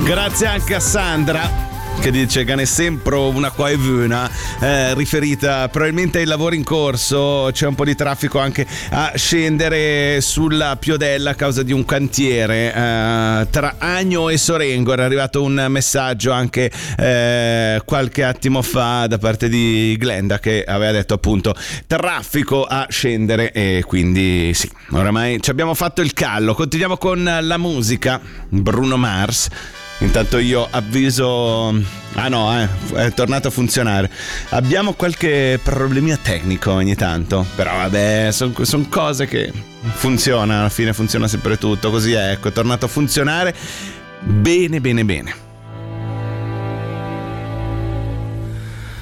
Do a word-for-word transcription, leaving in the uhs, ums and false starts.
Grazie anche a Sandra che dice che ne è sempre una qua e una, eh, riferita probabilmente ai lavori in corso. C'è un po' di traffico anche a scendere sulla Piodella a causa di un cantiere eh, tra Agno e Sorengo. Era arrivato un messaggio anche eh, qualche attimo fa da parte di Glenda che aveva detto appunto traffico a scendere, e quindi sì, oramai ci abbiamo fatto il callo. Continuiamo con la musica. Bruno Mars. Intanto io avviso. Ah no, eh, è tornato a funzionare. Abbiamo qualche problemino tecnico ogni tanto, però vabbè, sono son cose che funzionano, alla fine funziona sempre tutto. Così ecco, è tornato a funzionare. Bene, bene, bene.